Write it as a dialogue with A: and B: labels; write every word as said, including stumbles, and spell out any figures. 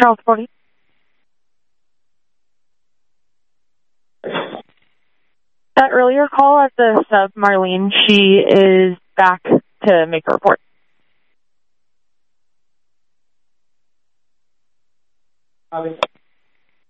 A: Charles forty. That earlier call at the sub, Marlene, she is back to make a report.
B: Copy.